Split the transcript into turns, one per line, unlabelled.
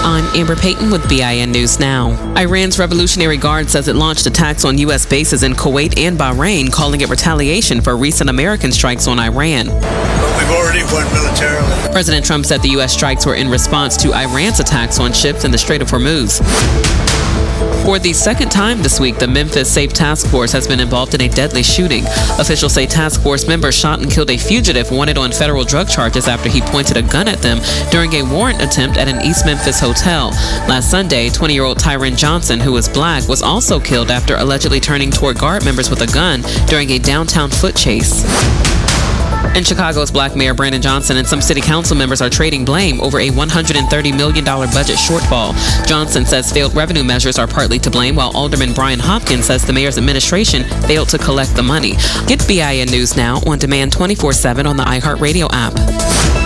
I'm Amber Payton with BIN News Now. Iran's Revolutionary Guard says it launched attacks on U.S. bases in Kuwait and Bahrain, calling it retaliation for recent American strikes on Iran.
But we've already won militarily.
President Trump said the U.S. strikes were in response to Iran's attacks on ships in the Strait of Hormuz. For the second time this week, the Memphis Safe Task Force has been involved in a deadly shooting. Officials say task force members shot and killed a fugitive wanted on federal drug charges after he pointed a gun at them during a warrant attempt at an East Memphis hotel. Last Sunday, 20-year-old Tyron Johnson, who is black, was also killed after allegedly turning toward guard members with a gun during a downtown foot chase. And Chicago's Black Mayor Brandon Johnson and some city council members are trading blame over a $130 million budget shortfall. Johnson says failed revenue measures are partly to blame, while Alderman Brian Hopkins says the mayor's administration failed to collect the money. Get BIN News Now on demand 24/7 on the iHeartRadio app.